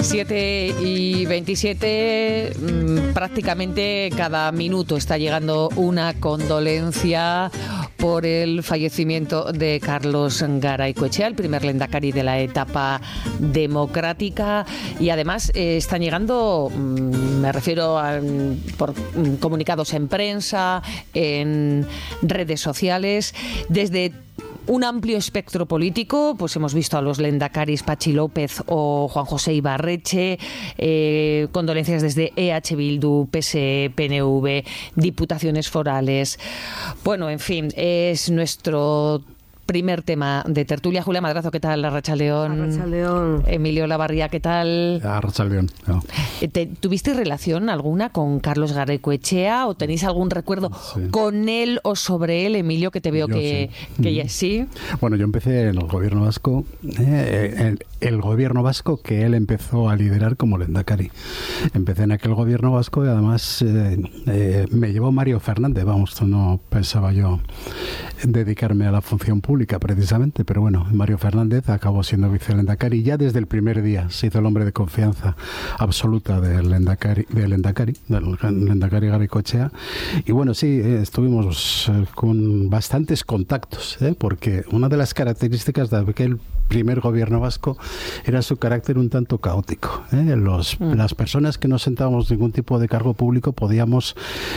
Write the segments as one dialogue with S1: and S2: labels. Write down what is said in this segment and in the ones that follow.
S1: 7:27, prácticamente cada minuto está llegando una condolencia por el fallecimiento de Carlos Garaycoechea, el primer lehendakari de la etapa democrática, y además están llegando, me refiero por comunicados en prensa, en redes sociales, desde un amplio espectro político. Pues hemos visto a los lehendakaris Patxi López o Juan José Ibarretxe, condolencias desde EH Bildu, PSE, PNV, diputaciones forales. Bueno, en fin, es nuestro primer tema de tertulia. Julia Madrazo, ¿qué tal? Arratsaldeon.
S2: Arratsaldeon.
S1: Emilio Lavarría, ¿qué tal?
S3: Arratsaldeon. No.
S1: ¿Tuviste relación alguna con Carlos Garaycoechea o tenéis algún recuerdo con él o sobre él, Emilio, que te veo que sí?
S3: Bueno, yo empecé en el gobierno vasco, el gobierno vasco que él empezó a liderar como lehendakari. Empecé en aquel gobierno vasco y además me llevó Mario Fernández. Vamos, no pensaba yo dedicarme a la función pública precisamente, pero bueno, Mario Fernández acabó siendo vicelehendakari y ya desde el primer día se hizo el hombre de confianza absoluta del lehendakari Garaycoechea. Y bueno, sí, estuvimos con bastantes contactos, porque una de las características de aquel primer gobierno vasco era su carácter un tanto caótico. Las personas que no sentábamos ningún tipo de cargo público podíamos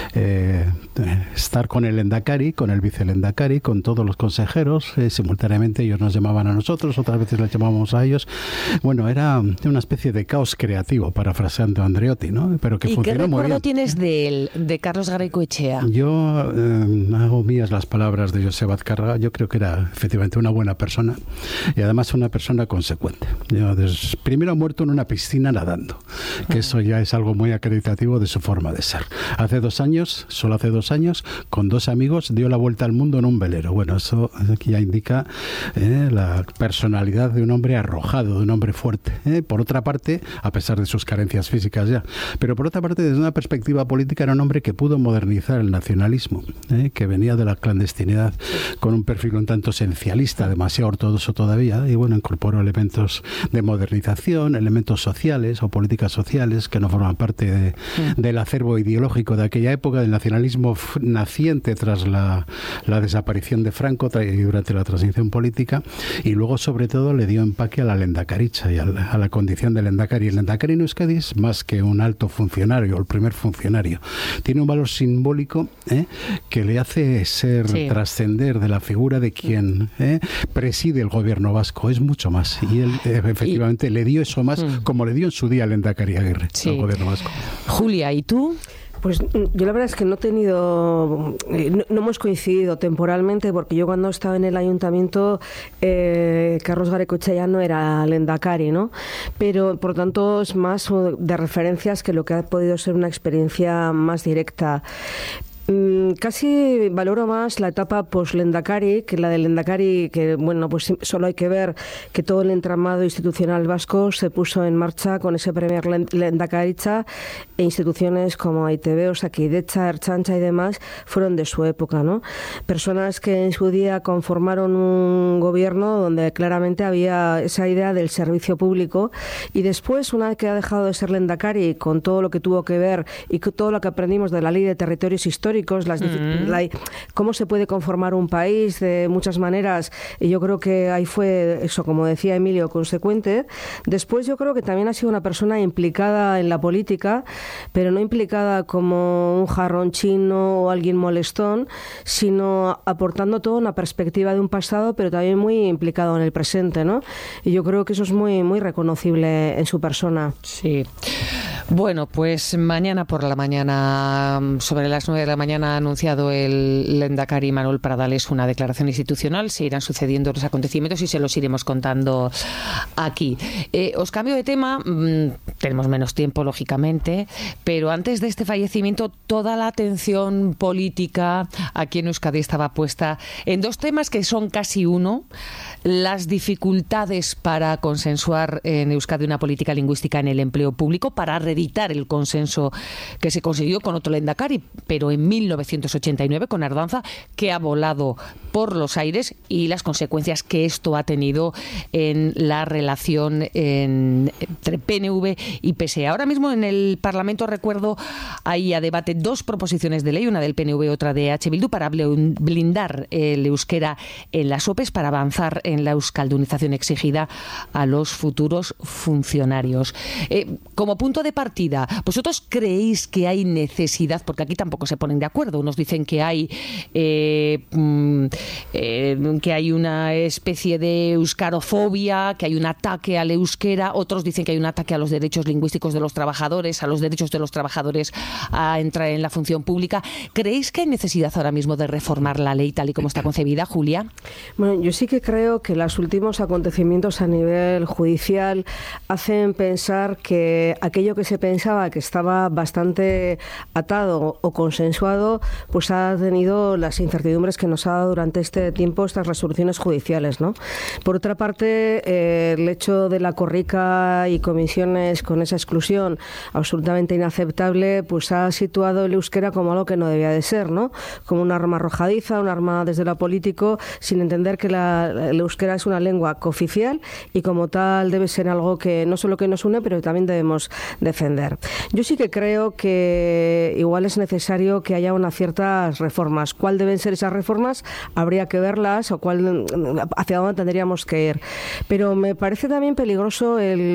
S3: estar con el lehendakari, con el vicelehendakari, con todos los consejeros. Simultáneamente ellos nos llamaban a nosotros, otras veces les llamábamos a ellos. Bueno, era una especie de caos creativo, parafraseando a Andreotti, ¿no? Pero que funcionó muy bien.
S1: ¿Y qué recuerdo tienes de él, de Carlos Garaycoechea?
S3: Yo hago mías las palabras de Joseba Azcárraga. Yo creo que era efectivamente una buena persona y además una persona consecuente. Primero ha muerto en una piscina nadando, que eso ya es algo muy acreditativo de su forma de ser. Solo hace 2 años, con 2 amigos, dio la vuelta al mundo en un velero. Bueno, eso aquí ya indica la personalidad de un hombre arrojado, de un hombre fuerte. Por otra parte, a pesar de sus carencias físicas ya, pero por otra parte, desde una perspectiva política, era un hombre que pudo modernizar el nacionalismo, que venía de la clandestinidad con un perfil un tanto esencialista, demasiado ortodoxo todavía, y bueno, incorporó elementos de modernización, elementos sociales o políticas sociales que no forman parte del acervo ideológico de aquella época, del nacionalismo naciente tras la desaparición de Franco y durante la transición política, y luego sobre todo le dio empaque a la lehendakaritza y a la condición del lehendakari. El lehendakari en Euskadi es más que un alto funcionario, el primer funcionario. Tiene un valor simbólico que le hace trascender de la figura de quien preside el gobierno vasco. Es mucho más, y él efectivamente le dio eso más, como le dio en su día el lehendakari Aguirre al gobierno vasco.
S1: Julia, ¿y tú?
S2: Pues yo la verdad es que no hemos coincidido temporalmente, porque yo cuando estaba en el ayuntamiento, Carlos Garaycoechea ya no era lehendakari, ¿no? Pero por tanto es más de referencias que lo que ha podido ser una experiencia más directa. Casi valoro más la etapa post-lehendakari que la del lehendakari, que bueno, pues solo hay que ver que todo el entramado institucional vasco se puso en marcha con ese primer lehendakaritza, e instituciones como AITB, Osakidetza, Ertzaintza y demás fueron de su época, ¿no? Personas que en su día conformaron un gobierno donde claramente había esa idea del servicio público, y después, una vez que ha dejado de ser lehendakari, con todo lo que tuvo que ver y con todo lo que aprendimos de la Ley de Territorios Históricos, cómo se puede conformar un país de muchas maneras, y yo creo que ahí fue eso, como decía Emilio, consecuente. Después yo creo que también ha sido una persona implicada en la política, pero no implicada como un jarrón chino o alguien molestón, sino aportando toda una perspectiva de un pasado, pero también muy implicado en el presente, ¿no? Y yo creo que eso es muy, muy reconocible en su persona.
S1: Sí. Bueno, pues mañana por la mañana, sobre las 9 de la mañana, ha anunciado el lehendakari Manuel Pradales una declaración institucional. Se irán sucediendo los acontecimientos y se los iremos contando aquí. Os cambio de tema. tenemos menos tiempo, lógicamente, pero antes de este fallecimiento toda la atención política aquí en Euskadi estaba puesta en dos temas que son casi uno: las dificultades para consensuar en Euskadi una política lingüística en el empleo público, para reeditar el consenso que se consiguió con otro lehendakari, pero en 1989 con Ardanza, que ha volado por los aires, y las consecuencias que esto ha tenido en la relación entre PNV y PSE. Ahora mismo en el Parlamento, recuerdo, hay a debate dos proposiciones de ley, una del PNV y otra de H. Bildu, para blindar el euskera en las OPEs, para avanzar en la euskaldunización exigida a los futuros funcionarios. Como punto de partida, ¿vosotros creéis que hay necesidad? Porque aquí tampoco se ponen de acuerdo. Unos dicen que hay una especie de euskarofobia, que hay un ataque al euskera. Otros dicen que hay un ataque a los derechos lingüísticos de los trabajadores, a los derechos de los trabajadores a entrar en la función pública. ¿Creéis que hay necesidad ahora mismo de reformar la ley tal y como está concebida, Julia?
S2: Bueno, yo sí que creo que los últimos acontecimientos a nivel judicial hacen pensar que aquello que se pensaba que estaba bastante atado o consensuado, pues ha tenido las incertidumbres que nos ha dado durante este tiempo estas resoluciones judiciales, ¿no? Por otra parte, el hecho de la corrica y comisiones con esa exclusión absolutamente inaceptable, pues ha situado el euskera como algo que no debía de ser, ¿no? Como un arma arrojadiza, un arma desde lo político, sin entender que el euskera es una lengua cooficial y como tal debe ser algo que no solo que nos une, pero que también debemos defender. Yo sí que creo que igual es necesario que haya unas ciertas reformas. ¿Cuál deben ser esas reformas? Habría que verlas, o hacia dónde tendríamos que ir. Pero me parece también peligroso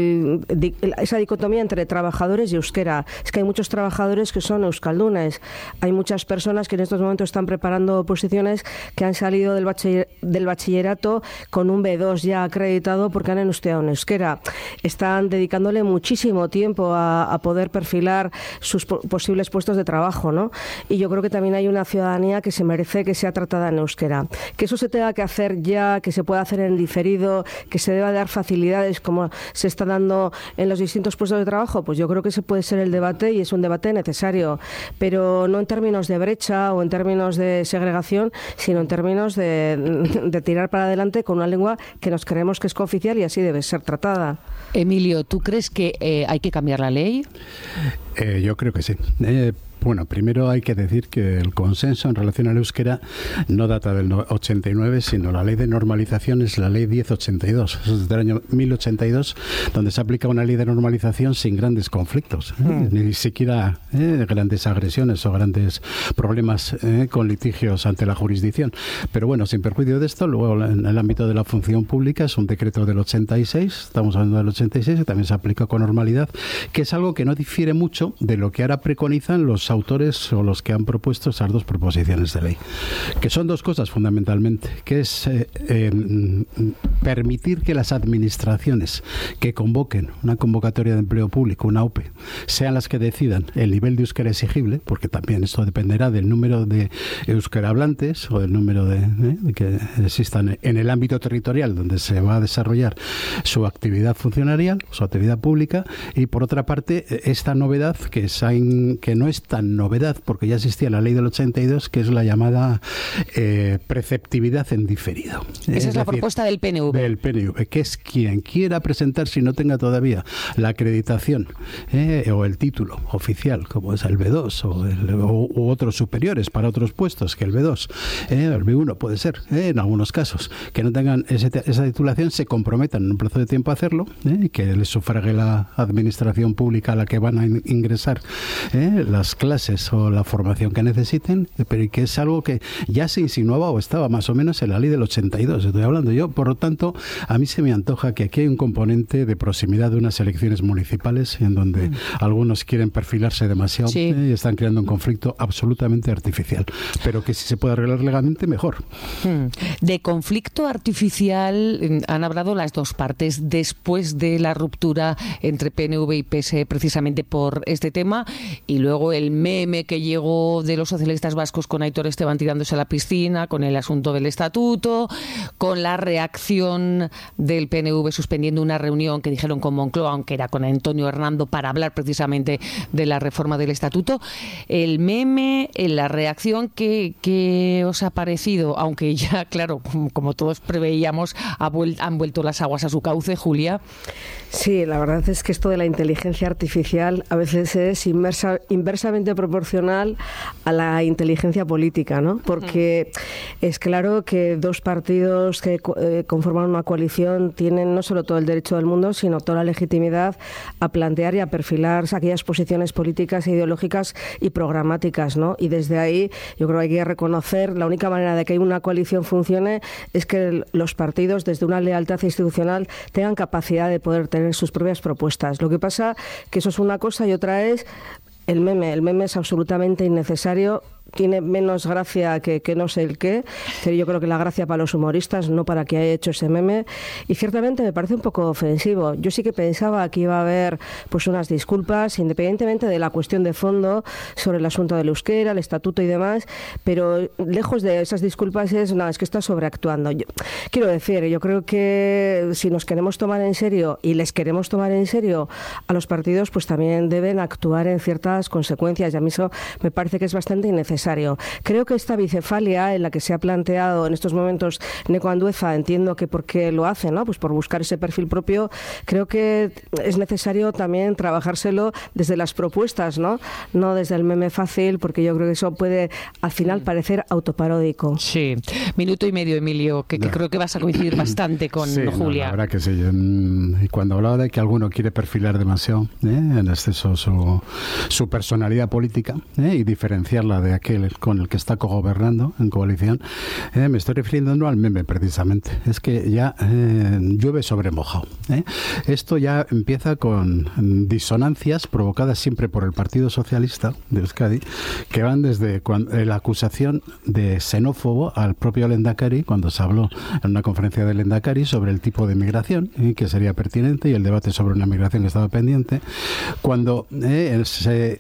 S2: esa dicotomía entre trabajadores y euskera. Es que hay muchos trabajadores que son euskaldunes. Hay muchas personas que en estos momentos están preparando oposiciones que han salido del bachillerato con un B2 ya acreditado porque han estudiado en euskera. Están dedicándole muchísimo tiempo a poder perfilar sus posibles puestos de trabajo, ¿no? Y yo creo que también hay una ciudadanía que se merece que sea tratada en euskera. Que eso se tenga que hacer ya, que se pueda hacer en diferido, que se deba dar facilidades como se está dando en los distintos puestos de trabajo, pues yo creo que ese puede ser el debate y es un debate necesario, pero no en términos de brecha o en términos de segregación, sino en términos de tirar para adelante con una lengua que nos creemos que es cooficial y así debe ser tratada.
S1: Emilio, ¿tú crees que hay que cambiar la ley?
S3: Yo creo que sí. Bueno, primero hay que decir que el consenso en relación al euskera no data del 89, sino la ley de normalización es la ley 1082. Eso es del año 1082, donde se aplica una ley de normalización sin grandes conflictos, ni siquiera grandes agresiones o grandes problemas con litigios ante la jurisdicción. Pero bueno, sin perjuicio de esto, luego en el ámbito de la función pública es un decreto del 86, estamos hablando del 86, que también se aplica con normalidad, que es algo que no difiere mucho de lo que ahora preconizan los autores o los que han propuesto esas dos proposiciones de ley, que son dos cosas fundamentalmente, que es permitir que las administraciones que convoquen una convocatoria de empleo público, una OPE, sean las que decidan el nivel de euskera exigible, porque también esto dependerá del número de euskera hablantes o del número de que existan en el ámbito territorial donde se va a desarrollar su actividad funcionarial, su actividad pública, y por otra parte esta novedad que no es tan novedad, porque ya existía la ley del 82, que es la llamada preceptividad en diferido.
S1: Esa es la propuesta del PNV.
S3: Del PNV, que es quien quiera presentar, si no tenga todavía la acreditación o el título oficial, como es el B2 u otros superiores para otros puestos que el B2, el B1 puede ser, en algunos casos, que no tengan esa titulación, se comprometan en un plazo de tiempo a hacerlo, que les sufrague la administración pública a la que van a ingresar las clases o la formación que necesiten, pero que es algo que ya se insinuaba o estaba más o menos en la ley del 82, estoy hablando yo. Por lo tanto, a mí se me antoja que aquí hay un componente de proximidad de unas elecciones municipales en donde algunos quieren perfilarse demasiado y están creando un conflicto absolutamente artificial, pero que si se puede arreglar legalmente, mejor.
S1: De conflicto artificial han hablado las dos partes después de la ruptura entre PNV y PSE precisamente por este tema, y luego el meme que llegó de los socialistas vascos con Aitor Esteban tirándose a la piscina, con el asunto del estatuto, con la reacción del PNV suspendiendo una reunión que dijeron con Moncloa, aunque era con Antonio Hernando, para hablar precisamente de la reforma del estatuto. El meme, la reacción, ¿qué os ha parecido? Aunque ya, claro, como todos preveíamos, han vuelto las aguas a su cauce, Julia.
S2: Sí, la verdad es que esto de la inteligencia artificial a veces es inversamente proporcional a la inteligencia política, ¿no? Porque es claro que dos partidos que conforman una coalición tienen no solo todo el derecho del mundo, sino toda la legitimidad a plantear y a perfilar aquellas posiciones políticas, ideológicas y programáticas, ¿no? Y desde ahí yo creo que hay que reconocer la única manera de que una coalición funcione es que los partidos, desde una lealtad institucional, tengan capacidad de poder tener sus propias propuestas. Lo que pasa que eso es una cosa y otra es el meme. El meme es absolutamente innecesario. Tiene menos gracia que no sé el qué. Pero yo creo que la gracia para los humoristas, no para que haya hecho ese meme. Y ciertamente me parece un poco ofensivo. Yo sí que pensaba que iba a haber pues unas disculpas, independientemente de la cuestión de fondo sobre el asunto del euskera, el estatuto y demás, pero lejos de esas disculpas es que está sobreactuando. Quiero decir, yo creo que si nos queremos tomar en serio y les queremos tomar en serio a los partidos, pues también deben actuar en ciertas consecuencias. Y a mí eso me parece que es bastante innecesario. Creo que esta bicefalia en la que se ha planteado en estos momentos Neco Andueza, entiendo que porque lo hace, ¿no? Pues por buscar ese perfil propio, creo que es necesario también trabajárselo desde las propuestas, ¿no? No desde el meme fácil, porque yo creo que eso puede al final parecer autoparódico.
S1: Sí, minuto y medio, Emilio, que creo que vas a coincidir bastante con Julia.
S3: La verdad que sí. Y cuando hablaba de que alguno quiere perfilar demasiado en exceso su personalidad política y diferenciarla de aquel con el que está cogobernando en coalición, me estoy refiriendo no al meme precisamente, es que ya llueve sobre mojado. Esto ya empieza con disonancias provocadas siempre por el Partido Socialista de Euskadi, que van desde la acusación de xenófobo al propio Lehendakari, cuando se habló en una conferencia del Lehendakari sobre el tipo de migración que sería pertinente, y el debate sobre una migración que estaba pendiente, cuando se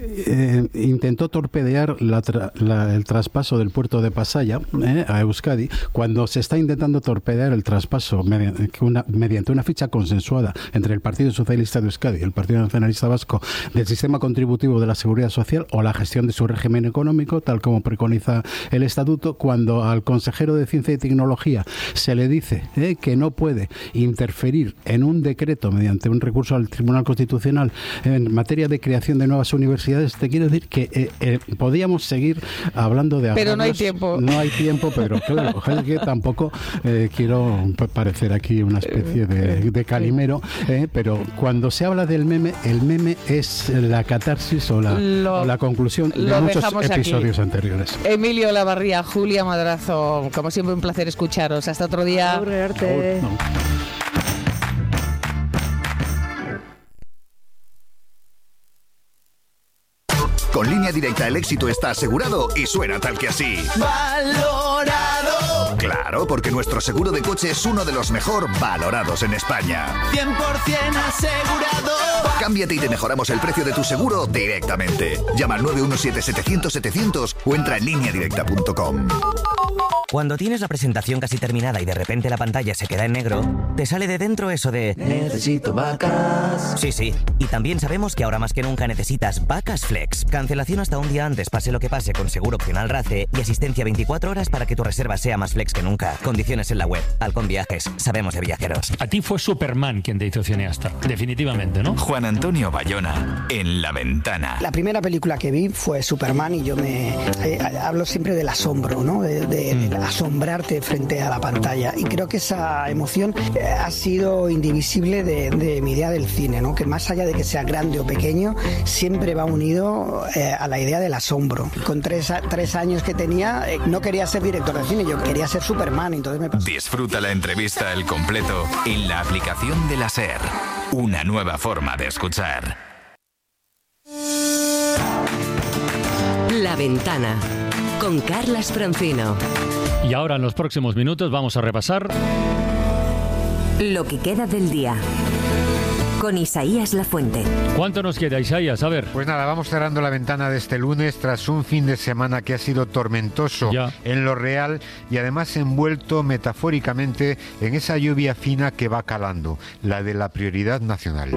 S3: intentó torpedear el traspaso del puerto de Pasaia a Euskadi, cuando se está intentando torpedear el traspaso mediante una ficha consensuada entre el Partido Socialista de Euskadi y el Partido Nacionalista Vasco del sistema contributivo de la Seguridad Social o la gestión de su régimen económico, tal como preconiza el Estatuto, cuando al consejero de Ciencia y Tecnología se le dice que no puede interferir en un decreto mediante un recurso al Tribunal Constitucional en materia de creación de nuevas universidades. Te quiero decir que podíamos seguir hablando de
S1: pero no hay tiempo.
S3: No hay tiempo, pero claro, que tampoco quiero parecer aquí una especie de calimero, pero cuando se habla del meme, el meme es la catarsis o la conclusión de muchos episodios anteriores.
S1: Emilio Olavarría, Julia Madrazo, como siempre un placer escucharos. Hasta otro día.
S4: Con Línea Directa el éxito está asegurado y suena tal que así. ¡Valorado! Claro, porque nuestro seguro de coche es uno de los mejor valorados en España.
S5: 100% asegurado.
S4: Cámbiate y te mejoramos el precio de tu seguro directamente. Llama al 917-700-700 o entra en lineadirecta.com.
S6: Cuando tienes la presentación casi terminada y de repente la pantalla se queda en negro, te sale de dentro eso de
S5: necesito vacas.
S6: Sí. Y también sabemos que ahora más que nunca necesitas Vacas Flex. Cancelación hasta un día antes, pase lo que pase, con seguro opcional RACE y asistencia 24 horas para que tu reserva sea más flex que nunca. Condiciones en la web. Halcón Viajes. Sabemos de viajeros.
S7: A ti fue Superman quien te hizo cineasta. Definitivamente, ¿no?
S4: Juan Antonio Bayona, en La Ventana.
S8: La primera película que vi fue Superman y yo hablo siempre del asombro, ¿no? De asombrarte frente a la pantalla. Y creo que esa emoción ha sido indivisible de mi idea del cine, ¿no? Que más allá de que sea grande o pequeño, siempre va unido a la idea del asombro. Con 3 años que tenía, no quería ser director de cine, yo quería ser Superman. Entonces me pasó.
S4: Disfruta la entrevista al completo en la aplicación de la SER. Una nueva forma de escuchar.
S9: La Ventana, con Carlas Francino.
S7: Y ahora en los próximos minutos vamos a repasar
S9: lo que queda del día. con Isaías Lafuente.
S7: ¿Cuánto nos queda, Isaías? A ver.
S10: Pues nada, vamos cerrando la ventana de este lunes tras un fin de semana que ha sido tormentoso en lo real y además envuelto metafóricamente en esa lluvia fina que va calando, la de la prioridad nacional.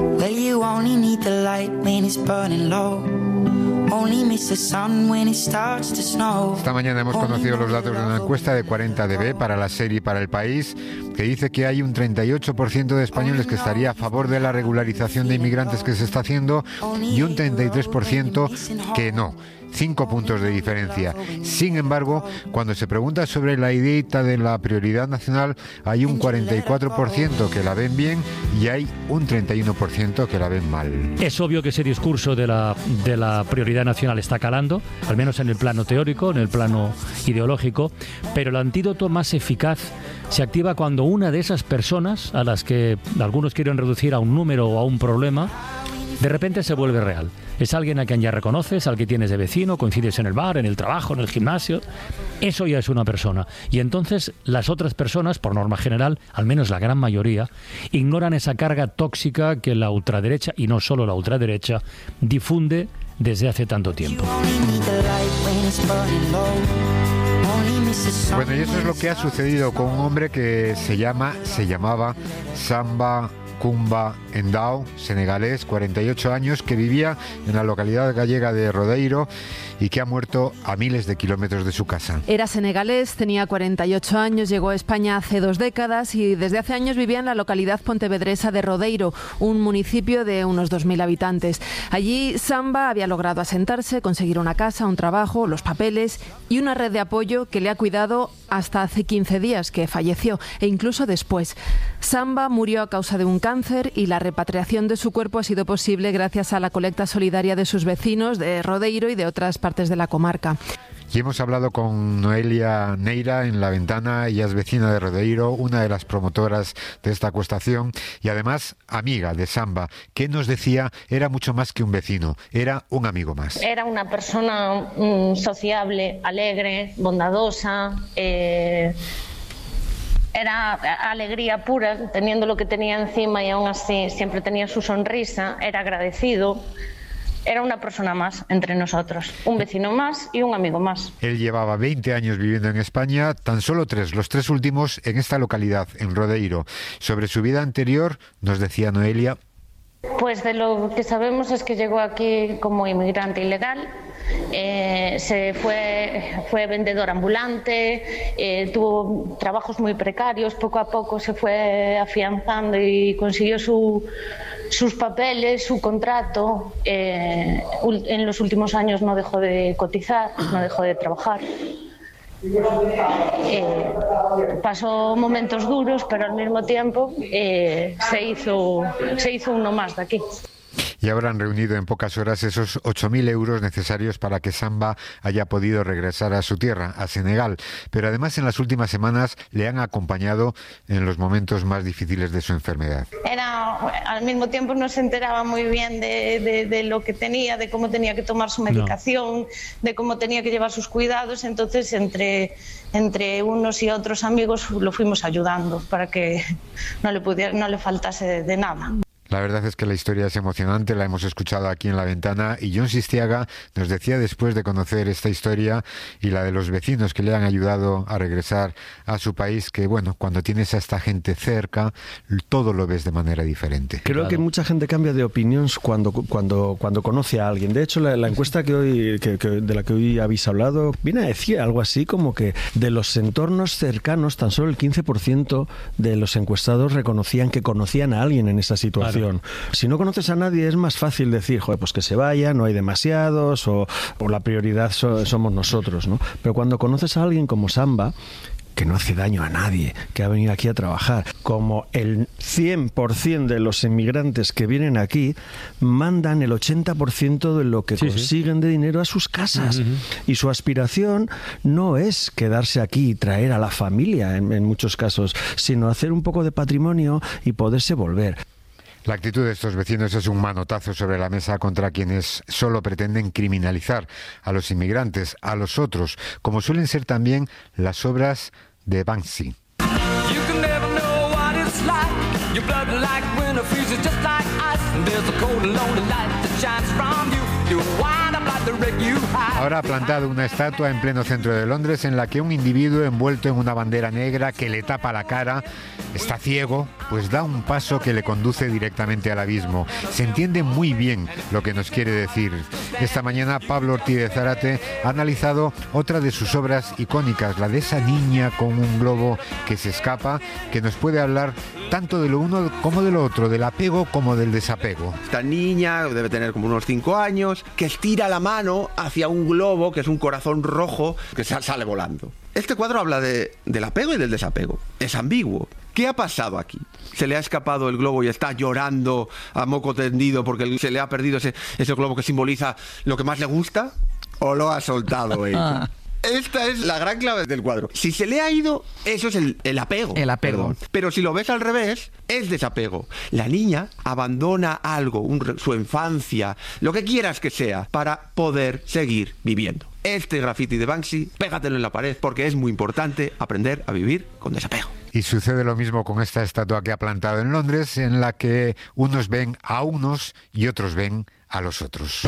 S10: Esta mañana hemos conocido los datos de una encuesta de 40dB para la serie Para el País, que dice que hay un 38% de españoles que estaría a favor de la regularización de inmigrantes que se está haciendo y un 33% que no. 5 puntos de diferencia. Sin embargo, cuando se pregunta sobre la ideita de la prioridad nacional, hay un 44% que la ven bien y hay un 31% que la ven mal.
S7: Es obvio que ese discurso de la prioridad nacional está calando, al menos en el plano teórico, en el plano ideológico, pero el antídoto más eficaz se activa cuando una de esas personas, a las que algunos quieren reducir a un número o a un problema, de repente se vuelve real. Es alguien a quien ya reconoces, al que tienes de vecino, coincides en el bar, en el trabajo, en el gimnasio. Eso ya es una persona. Y entonces las otras personas, por norma general, al menos la gran mayoría, ignoran esa carga tóxica que la ultraderecha, y no solo la ultraderecha, difunde desde hace tanto tiempo.
S10: Bueno, y eso es lo que ha sucedido con un hombre que se llamaba Samba Kumba Endao, senegalés, 48 años, que vivía en la localidad gallega de Rodeiro y que ha muerto a miles de kilómetros de su casa.
S11: Era senegalés, tenía 48 años, llegó a España hace 2 décadas y desde hace años vivía en la localidad pontevedresa de Rodeiro, un municipio de unos 2.000 habitantes. Allí Samba había logrado asentarse, conseguir una casa, un trabajo, los papeles y una red de apoyo que le ha cuidado hasta hace 15 días, que falleció, e incluso después. Samba murió a causa de un cáncer y la repatriación de su cuerpo ha sido posible gracias a la colecta solidaria de sus vecinos de Rodeiro y de otras partes de la comarca.
S10: Y hemos hablado con Noelia Neira en La Ventana. Ella es vecina de Rodeiro, una de las promotoras de esta acuestación y además amiga de Samba, que nos decía era mucho más que un vecino, era un amigo más.
S12: Era una persona sociable, alegre, bondadosa, era alegría pura, teniendo lo que tenía encima y aún así siempre tenía su sonrisa, era agradecido. Era una persona más entre nosotros, un vecino más y un amigo más.
S10: Él llevaba 20 años viviendo en España, tan solo 3, los 3 últimos en esta localidad, en Rodeiro. Sobre su vida anterior, nos decía Noelia.
S12: Pues de lo que sabemos es que llegó aquí como inmigrante ilegal. Fue vendedor ambulante, tuvo trabajos muy precarios, poco a poco se fue afianzando y consiguió sus papeles, su contrato. En los últimos años no dejó de cotizar, no dejó de trabajar. Pasó momentos duros, pero al mismo tiempo se hizo uno más de aquí.
S10: Y habrán reunido en pocas horas esos 8.000 euros necesarios para que Samba haya podido regresar a su tierra, a Senegal. Pero además en las últimas semanas le han acompañado en los momentos más difíciles de su enfermedad.
S12: Al mismo tiempo no se enteraba muy bien de lo que tenía, de cómo tenía que tomar su medicación, de cómo tenía que llevar sus cuidados. Entonces entre unos y otros amigos lo fuimos ayudando para que no le faltase de nada.
S10: La verdad es que la historia es emocionante, la hemos escuchado aquí en La Ventana y Jon Sistiaga nos decía después de conocer esta historia y la de los vecinos que le han ayudado a regresar a su país que, bueno, cuando tienes a esta gente cerca, todo lo ves de manera diferente.
S13: Creo que mucha gente cambia de opinión cuando conoce a alguien. De hecho, la encuesta de la que hoy habéis hablado viene a decir algo así como que de los entornos cercanos, tan solo el 15% de los encuestados reconocían que conocían a alguien en esa situación. Claro. Si no conoces a nadie es más fácil decir, joder, pues que se vaya, no hay demasiados, o la prioridad somos nosotros, ¿no? Pero cuando conoces a alguien como Samba, que no hace daño a nadie, que ha venido aquí a trabajar, como el 100% de los inmigrantes que vienen aquí mandan el 80% de lo que consiguen de dinero a sus casas. Y su aspiración no es quedarse aquí y traer a la familia en muchos casos, sino hacer un poco de patrimonio y poderse volver.
S10: La actitud de estos vecinos es un manotazo sobre la mesa contra quienes solo pretenden criminalizar a los inmigrantes, a los otros, como suelen ser también las obras de Banksy.
S5: Your blood like winter freezes just like ice. And there's a cold and lonely light that shines from you. You wind up like the wreck you hide.
S10: Ahora ha plantado una estatua en pleno centro de Londres en la que un individuo envuelto en una bandera negra que le tapa la cara, está ciego, pues da un paso que le conduce directamente al abismo. Se entiende muy bien lo que nos quiere decir. Esta mañana Pablo Ortiz de Zárate ha analizado otra de sus obras icónicas, la de esa niña con un globo que se escapa, que nos puede hablar tanto de lo uno como de lo otro, del apego como del desapego.
S14: Esta niña debe tener como unos 5 años, que estira la mano hacia un globo, que es un corazón rojo, que sale volando. Este cuadro habla del apego y del desapego. Es ambiguo. ¿Qué ha pasado aquí? ¿Se le ha escapado el globo y está llorando a moco tendido porque se le ha perdido ese globo que simboliza lo que más le gusta? ¿O lo ha soltado ella? Esta es la gran clave del cuadro. Si se le ha ido, eso es el apego.
S15: El apego.
S14: Perdón. Pero si lo ves al revés, es desapego. La niña abandona algo, su infancia, lo que quieras que sea, para poder seguir viviendo. Este graffiti de Banksy, pégatelo en la pared, porque es muy importante aprender a vivir con desapego.
S10: Y sucede lo mismo con esta estatua que ha plantado en Londres, en la que unos ven a unos y otros ven a los otros.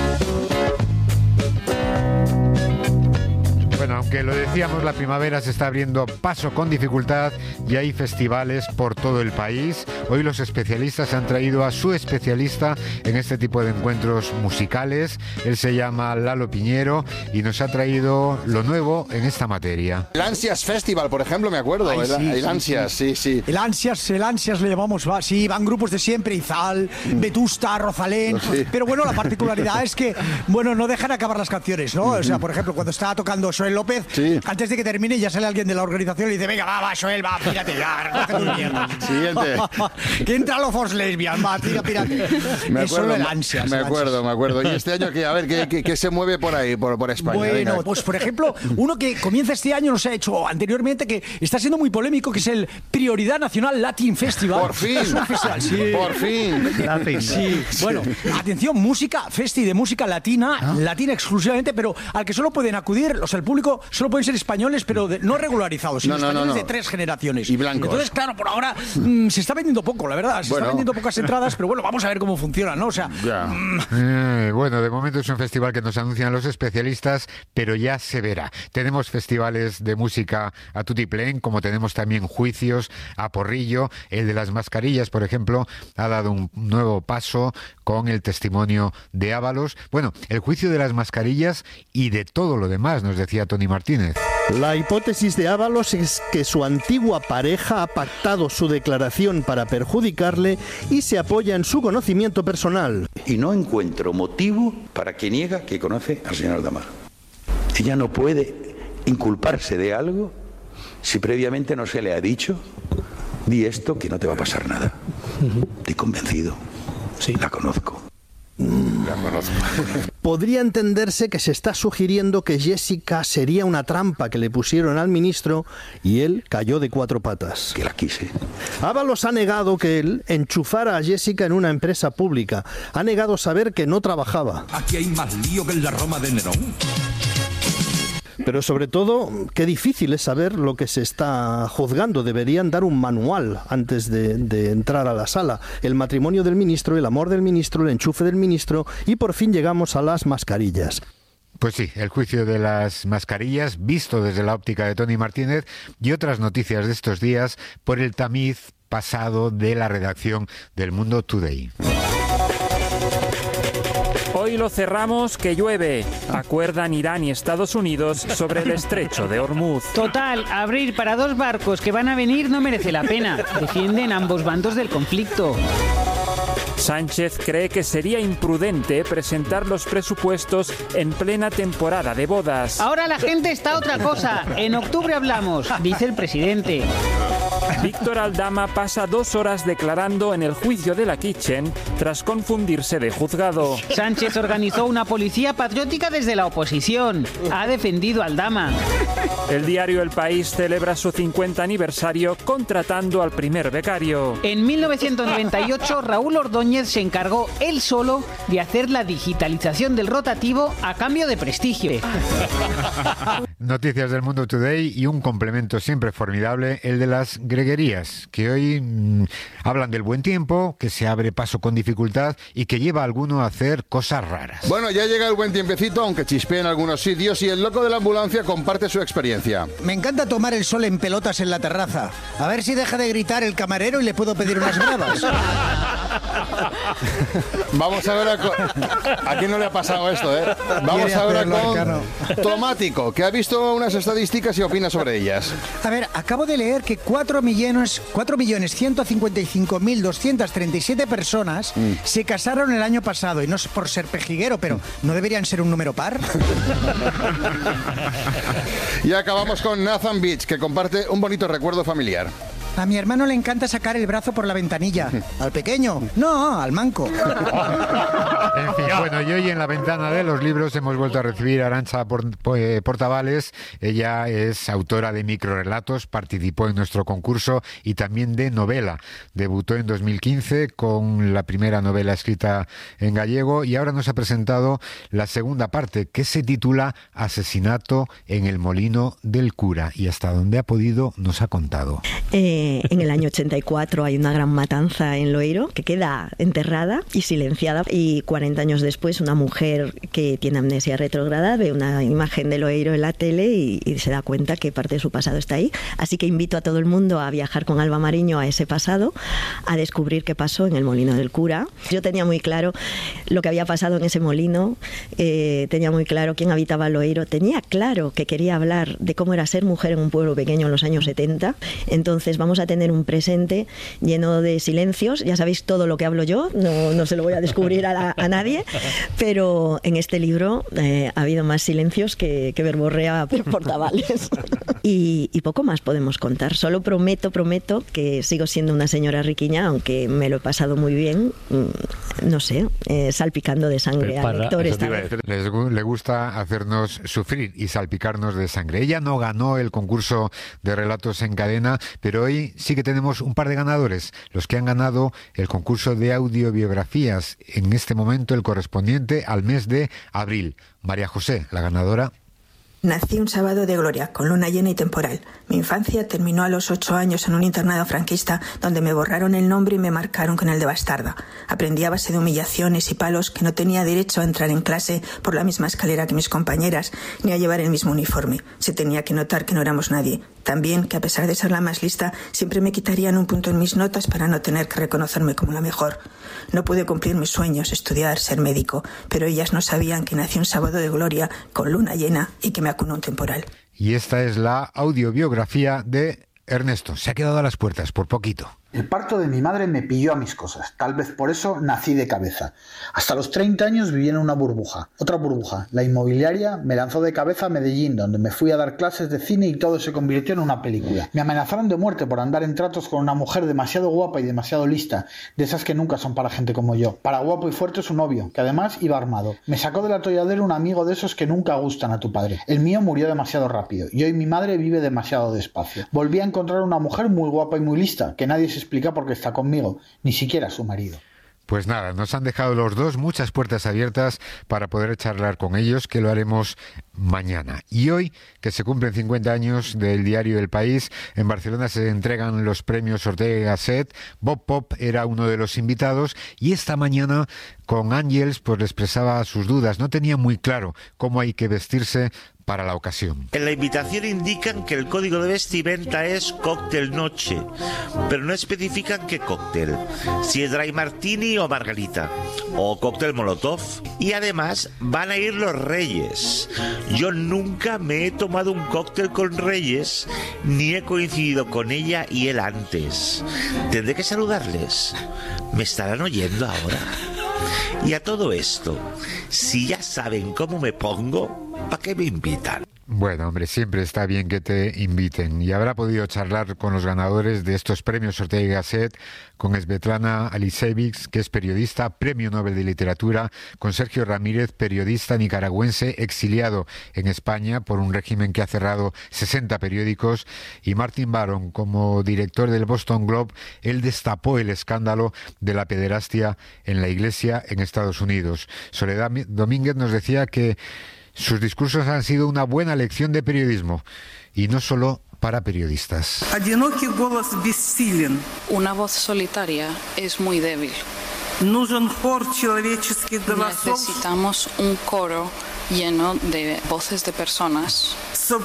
S10: Bueno, aunque lo decíamos, la primavera se está abriendo paso con dificultad y hay festivales por todo el país. Hoy los especialistas han traído a su especialista en este tipo de encuentros musicales. Él se llama Lalo Piñero y nos ha traído lo nuevo en esta materia.
S16: El Ansias Festival, por ejemplo, me acuerdo.
S17: Ay, sí,
S16: el Ansias, sí.
S17: El Ansias le llamamos, sí, van grupos de siempre, Izal, Vetusta, Rosalén.
S16: Sí.
S17: Pero bueno, la particularidad es que, bueno, no dejan acabar las canciones, ¿no? O sea, por ejemplo, cuando estaba tocando Joel López, antes de que termine ya sale alguien de la organización y dice, venga, va, Joel, va, pírate ya, recoge tus mierdas.
S16: Siguiente.
S17: Que entra los Force Lesbian, va, pírate.
S16: Me
S17: es solo el Ansias.
S16: Me acuerdo. ¿Y este año qué? A ver, ¿qué se mueve por ahí, por España?
S17: Bueno,
S16: venga.
S17: pues por ejemplo, uno que comienza este año, nos ha hecho anteriormente, que está siendo muy polémico, que es el Prioridad Nacional Latin Festival.
S16: Por fin.
S17: Es un festival, sí.
S16: Por fin.
S17: Sí. Bueno, atención, música, festi de música latina, latina exclusivamente, pero al que solo pueden acudir, o sea, el público solo pueden ser españoles, pero no regularizados, sino españoles de 3 generaciones.
S16: Y blancos.
S17: Entonces, claro, por ahora se está vendiendo poco, la verdad. Se está vendiendo pocas entradas, pero bueno, vamos a ver cómo funciona, ¿no? O sea...
S10: Bueno, de momento es un festival que nos anuncian los especialistas, pero ya se verá. Tenemos festivales de música a tutiplén, como tenemos también juicios a porrillo. El de las mascarillas, por ejemplo, ha dado un nuevo paso con el testimonio de Ábalos. Bueno, el juicio de las mascarillas y de todo lo demás, nos decía Tony Martínez.
S18: La hipótesis de Ábalos es que su antigua pareja ha pactado su declaración para perjudicarle y se apoya en su conocimiento personal.
S19: Y no encuentro motivo para que niega que conoce al señor Aldama. Ella no puede inculparse de algo si previamente no se le ha dicho, di esto que no te va a pasar nada. Estoy convencido. Sí. La conozco.
S16: La conozco.
S18: Podría entenderse que se está sugiriendo que Jessica sería una trampa que le pusieron al ministro y él cayó de 4 patas.
S19: Que la quise.
S18: Ábalos ha negado que él enchufara a Jessica en una empresa pública. Ha negado saber que no trabajaba.
S20: Aquí hay más lío que en la Roma de Nerón.
S18: Pero sobre todo, qué difícil es saber lo que se está juzgando. Deberían dar un manual antes de entrar a la sala. El matrimonio del ministro, el amor del ministro, el enchufe del ministro y por fin llegamos a las mascarillas.
S10: Pues sí, el juicio de las mascarillas, visto desde la óptica de Tony Martínez y otras noticias de estos días por el tamiz pasado de la redacción del Mundo Today.
S21: Hoy lo cerramos que llueve. Acuerdan Irán y Estados Unidos sobre el estrecho de Hormuz.
S22: Total, abrir para 2 barcos que van a venir no merece la pena. Defienden ambos bandos del conflicto.
S21: Sánchez cree que sería imprudente presentar los presupuestos en plena temporada de bodas.
S22: Ahora la gente está a otra cosa. En octubre hablamos, dice el presidente.
S21: Víctor Aldama pasa 2 horas declarando en el juicio de la Kitchen tras confundirse de juzgado.
S22: Sánchez organizó una policía patriótica desde la oposición. Ha defendido a Aldama.
S21: El diario El País celebra su 50 aniversario contratando al primer becario.
S22: En 1998, Raúl Ordóñez se encargó él solo de hacer la digitalización del rotativo a cambio de prestigio.
S10: noticias del mundo today y un complemento siempre formidable, el de las greguerías, que hoy hablan del buen tiempo, que se abre paso con dificultad y que lleva a alguno a hacer cosas raras.
S16: Bueno, ya llega el buen tiempecito, aunque chispea en algunos sitios, y el loco de la ambulancia comparte su experiencia.
S17: Me encanta tomar el sol en pelotas en la terraza. A ver si deja de gritar el camarero y le puedo pedir unas bravas.
S16: Vamos a ver a quién no le ha pasado esto, ¿eh? Vamos a ver con Tomático, que ha visto unas estadísticas y opina sobre ellas.
S17: A ver, acabo de leer que 4.155.237 personas se casaron el año pasado, y no es por ser pejiguero, pero ¿no deberían ser un número par?
S16: Y acabamos con Nathan Beach, que comparte un bonito recuerdo familiar.
S17: A mi hermano le encanta sacar el brazo por la ventanilla. ¿Al pequeño? No, al manco.
S10: En fin, bueno, y hoy en la ventana de los libros hemos vuelto a recibir a Arantxa Portavales. Ella es autora de microrelatos, participó en nuestro concurso y también de novela. Debutó en 2015 con la primera novela escrita en gallego y ahora nos ha presentado la segunda parte, que se titula Asesinato en el Molino del Cura, y hasta donde ha podido nos ha contado.
S2: En el año 84 hay una gran matanza en Loeiro que queda enterrada y silenciada, y 40 años después una mujer que tiene amnesia retrógrada ve una imagen de Loeiro en la tele y se da cuenta que parte de su pasado está ahí. Así que invito a todo el mundo a viajar con Alba Mariño a ese pasado, a descubrir qué pasó en el Molino del Cura. Yo tenía muy claro lo que había pasado en ese molino, tenía muy claro quién habitaba Loeiro, tenía claro que quería hablar de cómo era ser mujer en un pueblo pequeño en los años 70. Entonces vamos a tener un presente lleno de silencios. Ya sabéis todo lo que hablo yo, no se lo voy a descubrir a nadie, pero en este libro ha habido más silencios que verborrea Portavales. Y poco más podemos contar. Solo prometo que sigo siendo una señora riquiña, aunque me lo he pasado muy bien, no sé, salpicando de sangre a lectores.
S10: Le gusta hacernos sufrir y salpicarnos de sangre. Ella no ganó el concurso de relatos en cadena, pero hoy sí que tenemos un par de ganadores, los que han ganado el concurso de audiobiografías, en este momento el correspondiente al mes de abril. María José, la ganadora.
S15: Nací un sábado de gloria, con luna llena y temporal. Mi infancia terminó a los 8 años en un internado franquista donde me borraron el nombre y me marcaron con el de bastarda. Aprendí a base de humillaciones y palos que no tenía derecho a entrar en clase por la misma escalera que mis compañeras, ni a llevar el mismo uniforme. Se tenía que notar que no éramos nadie. También que a pesar de ser la más lista, siempre me quitarían un punto en mis notas para no tener que reconocerme como la mejor. No pude cumplir mis sueños, estudiar, ser médico, pero ellas no sabían que nací un sábado de gloria, con luna llena y que me acunó un temporal.
S10: Y esta es la audiobiografía de Ernesto. Se ha quedado a las puertas por poquito.
S23: El parto de mi madre me pilló a mis cosas, tal vez por eso nací de cabeza. Hasta los 30 años viví en una burbuja, otra burbuja, la inmobiliaria, me lanzó de cabeza a Medellín, donde me fui a dar clases de cine y todo se convirtió en una película. Me amenazaron de muerte por andar en tratos con una mujer demasiado guapa y demasiado lista, de esas que nunca son para gente como yo. Para guapo y fuerte su novio, que además iba armado. Me sacó del atolladero un amigo de esos que nunca gustan a tu padre. El mío murió demasiado rápido y hoy mi madre vive demasiado despacio. Volví a encontrar una mujer muy guapa y muy lista, que nadie se explica por qué está conmigo, ni siquiera su marido.
S10: Pues nada, nos han dejado los dos muchas puertas abiertas para poder charlar con ellos, que lo haremos mañana. Y hoy, que se cumplen 50 años del diario El País, en Barcelona se entregan los premios Ortega y Gasset. Bob Pop era uno de los invitados y esta mañana con Ángels pues le expresaba sus dudas. No tenía muy claro cómo hay que vestirse para la ocasión.
S24: En la invitación indican que el código de vestimenta es cóctel noche, pero no especifican qué cóctel, si es dry martini o margarita, o cóctel molotov. Y además van a ir los reyes. Yo nunca me he tomado un cóctel con reyes, ni he coincidido con ella y él antes. Tendré que saludarles. ¿Me estarán oyendo ahora? Y a todo esto, si ya saben cómo me pongo, ¿para qué me invitan?
S10: Bueno, hombre, siempre está bien que te inviten. Y habrá podido charlar con los ganadores de estos premios Ortega y Gasset, con Svetlana Alisevich, que es periodista, Premio Nobel de Literatura, con Sergio Ramírez, periodista nicaragüense exiliado en España por un régimen que ha cerrado 60 periódicos, y Martin Baron, como director del Boston Globe. Él destapó el escándalo de la pederastia en la Iglesia en Estados Unidos. Soledad Domínguez nos decía que Sus discursos han sido una buena lección de periodismo, y no solo para periodistas.
S1: Una voz solitaria es muy débil. Necesitamos un coro lleno de voces de personas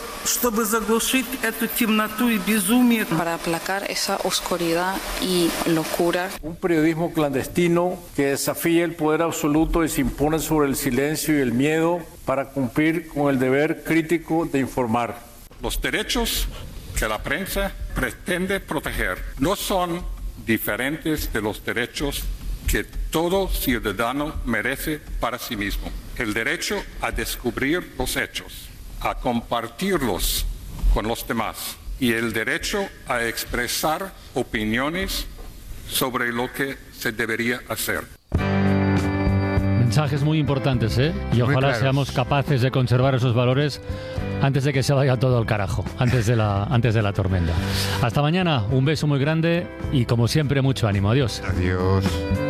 S1: para aplacar esa oscuridad y locura.
S3: Un periodismo clandestino que desafía el poder absoluto y se impone sobre el silencio y el miedo para cumplir con el deber crítico de informar.
S6: Los derechos que la prensa pretende proteger no son diferentes de los derechos que todo ciudadano merece para sí mismo. El derecho a descubrir los hechos, a compartirlos con los demás y el derecho a expresar opiniones sobre lo que se debería hacer.
S7: Mensajes muy importantes, ¿eh? Y ojalá seamos capaces de conservar esos valores antes de que se vaya todo al carajo, antes de la tormenta. Hasta mañana, un beso muy grande y como siempre mucho ánimo. Adiós.
S10: Adiós.